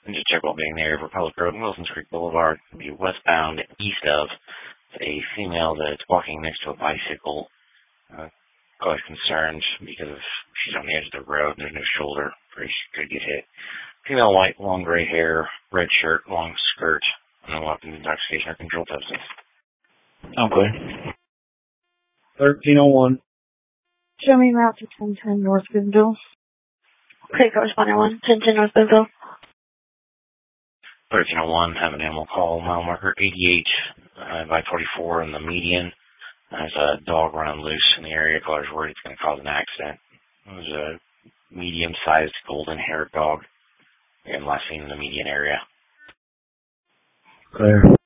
And just check while being there, Republic Road and Wilsons Creek Boulevard, be westbound east of a female that's walking next to a bicycle. Cause concerned because she's on the edge of the road and there's no shoulder where she could get hit. Female, white, long gray hair, red shirt, long skirt, and no weapons, intoxication, or controlled substance. I'm clear. 1301. Show me route to 1010 North Boonville. Okay, correspondent 1010 North Boonville. 1301, have an animal call, mile marker 88 by 44 in the median. There's a dog running loose in the area. Caller's worried it's going to cause an accident. There's a medium-sized golden-haired dog. Again, last seen in the median area. Clear.